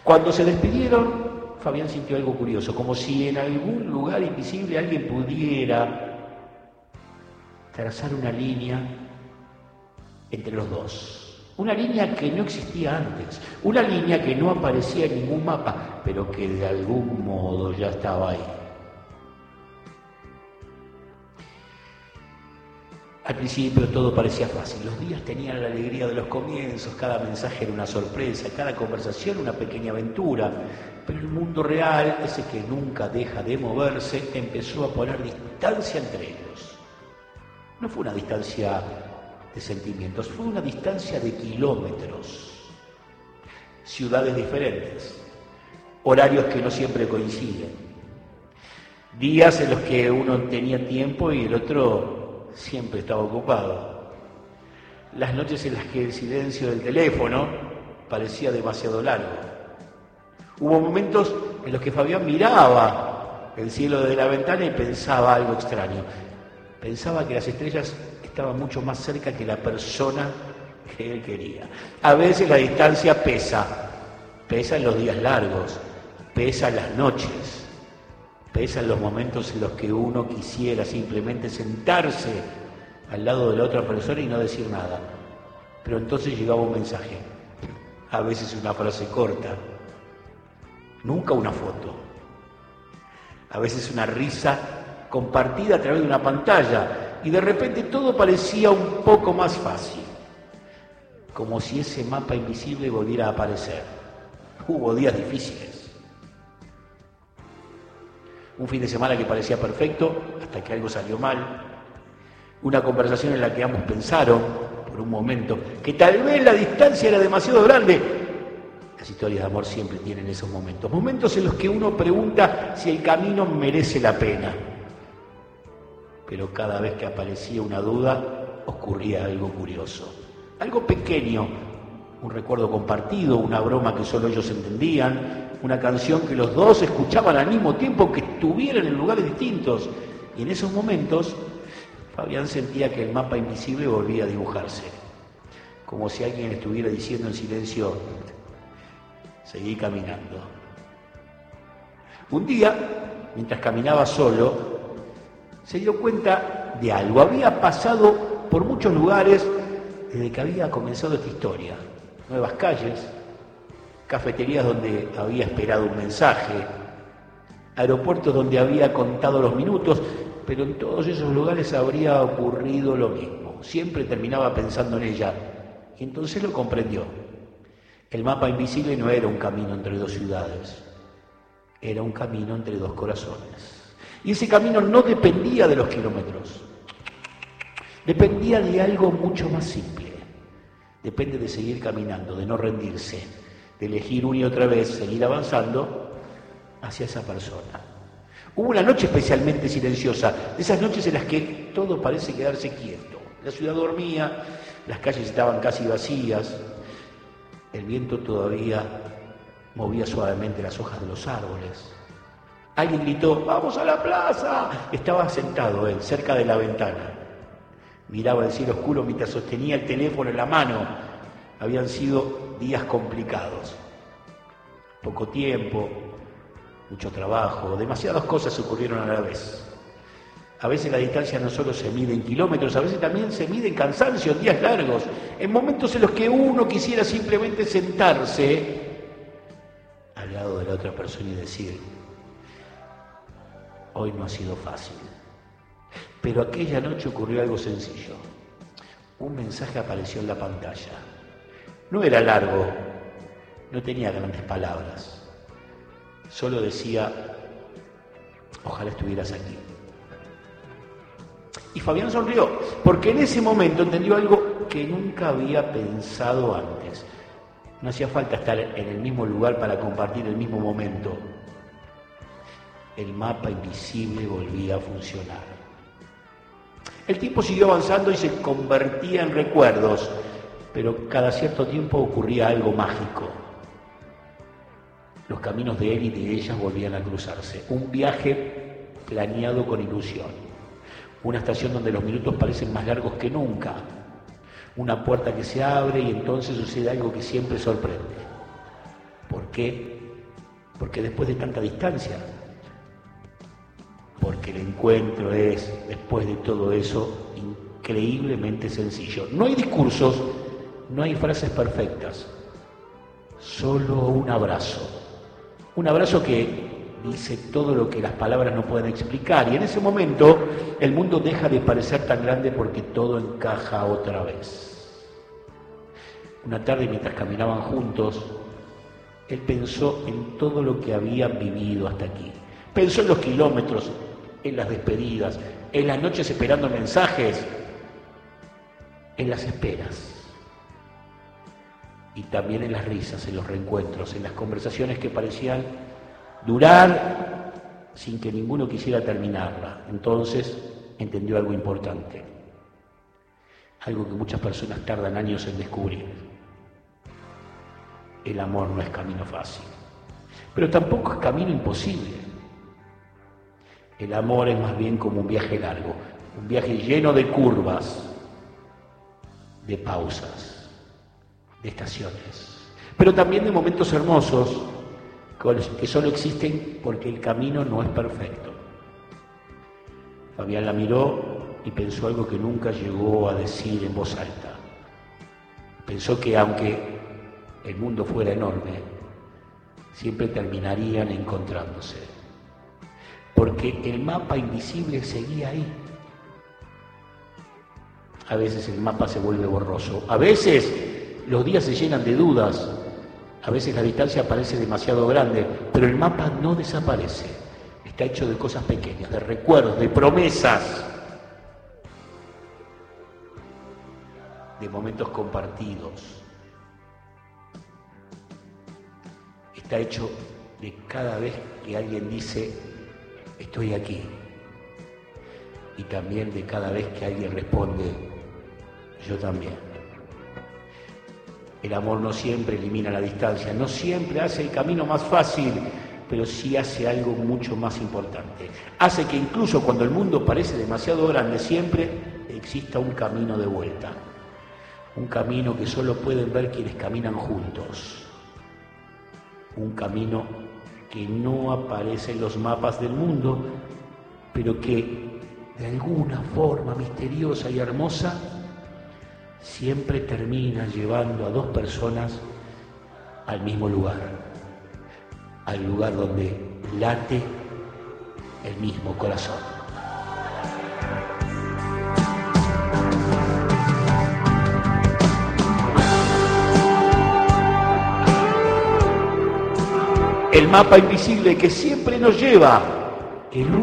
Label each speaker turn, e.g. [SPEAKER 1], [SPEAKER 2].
[SPEAKER 1] Cuando se despidieron, Fabián sintió algo curioso, como si en algún lugar invisible alguien pudiera trazar una línea entre los dos. Una línea que no existía antes, una línea que no aparecía en ningún mapa, pero que de algún modo ya estaba ahí. Al principio todo parecía fácil, los días tenían la alegría de los comienzos, cada mensaje era una sorpresa, cada conversación una pequeña aventura, pero el mundo real, ese que nunca deja de moverse, empezó a poner distancia entre ellos. No fue una distancia de sentimientos, fue una distancia de kilómetros, ciudades diferentes, horarios que no siempre coinciden, días en los que uno tenía tiempo y el otro siempre estaba ocupado, las noches en las que el silencio del teléfono parecía demasiado largo. Hubo momentos en los que Fabián miraba el cielo desde la ventana y pensaba algo extraño. Pensaba que las estrellas estaban mucho más cerca que la persona que él quería. A veces la distancia pesa en los días largos, pesa en las noches, pesa en los momentos en los que uno quisiera simplemente sentarse al lado de la otra persona y no decir nada. Pero entonces llegaba un mensaje, a veces una frase corta, nunca una foto, a veces una risa compartida a través de una pantalla, y de repente todo parecía un poco más fácil, como si ese mapa invisible volviera a aparecer. Hubo días difíciles, un fin de semana que parecía perfecto hasta que algo salió mal, una conversación en la que ambos pensaron por un momento que tal vez la distancia era demasiado grande. Las historias de amor siempre tienen esos momentos, momentos en los que uno pregunta si el camino merece la pena. Pero cada vez que aparecía una duda, ocurría algo curioso, algo pequeño, un recuerdo compartido, una broma que solo ellos entendían, una canción que los dos escuchaban al mismo tiempo, aunque estuvieran en lugares distintos. Y en esos momentos, Fabián sentía que el mapa invisible volvía a dibujarse, como si alguien estuviera diciendo en silencio: seguí caminando. Un día, mientras caminaba solo, se dio cuenta de algo. Había pasado por muchos lugares desde que había comenzado esta historia. Nuevas calles, cafeterías donde había esperado un mensaje, aeropuertos donde había contado los minutos, pero en todos esos lugares habría ocurrido lo mismo. Siempre terminaba pensando en ella, y entonces lo comprendió. El mapa invisible no era un camino entre dos ciudades, era un camino entre dos corazones. Y ese camino no dependía de los kilómetros, dependía de algo mucho más simple. Depende de seguir caminando, de no rendirse, de elegir una y otra vez, seguir avanzando hacia esa persona. Hubo una noche especialmente silenciosa, de esas noches en las que todo parece quedarse quieto. La ciudad dormía, las calles estaban casi vacías, el viento todavía movía suavemente las hojas de los árboles. Alguien gritó: ¡vamos a la plaza! Estaba sentado él, cerca de la ventana. Miraba el cielo oscuro mientras sostenía el teléfono en la mano. Habían sido días complicados. Poco tiempo, mucho trabajo, demasiadas cosas ocurrieron a la vez. A veces la distancia no solo se mide en kilómetros, a veces también se mide en cansancio, en días largos, en momentos en los que uno quisiera simplemente sentarse al lado de la otra persona y decir: hoy no ha sido fácil. Pero aquella noche ocurrió algo sencillo. Un mensaje apareció en la pantalla. No era largo, no tenía grandes palabras. Solo decía: ojalá estuvieras aquí. Y Fabián sonrió, porque en ese momento entendió algo que nunca había pensado antes. No hacía falta estar en el mismo lugar para compartir el mismo momento. El mapa invisible volvía a funcionar. El tiempo siguió avanzando y se convertía en recuerdos, pero cada cierto tiempo ocurría algo mágico. Los caminos de él y de ella volvían a cruzarse. Un viaje planeado con ilusión. Una estación donde los minutos parecen más largos que nunca. Una puerta que se abre y entonces sucede algo que siempre sorprende. ¿Por qué? porque después de tanta distancia, porque el encuentro es, después de todo eso, increíblemente sencillo. No hay discursos, no hay frases perfectas, solo un abrazo que dice todo lo que las palabras no pueden explicar, y en ese momento el mundo deja de parecer tan grande porque todo encaja otra vez. Una tarde, mientras caminaban juntos, él pensó en todo lo que habían vivido hasta aquí. Pensó en los kilómetros, en las despedidas, en las noches esperando mensajes, en las esperas. Y también en las risas, en los reencuentros, en las conversaciones que parecían durar sin que ninguno quisiera terminarla. Entonces entendió algo importante, algo que muchas personas tardan años en descubrir. El amor no es camino fácil, pero tampoco es camino imposible. El amor es más bien como un viaje largo, un viaje lleno de curvas, de pausas, de estaciones, pero también de momentos hermosos que solo existen porque el camino no es perfecto. Fabián la miró y pensó algo que nunca llegó a decir en voz alta. Pensó que aunque el mundo fuera enorme, siempre terminarían encontrándose, porque el mapa invisible seguía ahí. A veces el mapa se vuelve borroso, a veces los días se llenan de dudas, a veces la distancia parece demasiado grande, pero el mapa no desaparece. Está hecho de cosas pequeñas, de recuerdos, de promesas, de momentos compartidos. Está hecho de cada vez que alguien dice, estoy aquí. Y también de cada vez que alguien responde, yo también. El amor no siempre elimina la distancia, no siempre hace el camino más fácil, pero sí hace algo mucho más importante. Hace que incluso cuando el mundo parece demasiado grande, siempre exista un camino de vuelta. Un camino que solo pueden ver quienes caminan juntos. Un camino que no aparece en los mapas del mundo, pero que de alguna forma misteriosa y hermosa siempre termina llevando a dos personas al mismo lugar, al lugar donde late el mismo corazón. El mapa invisible que siempre nos lleva, el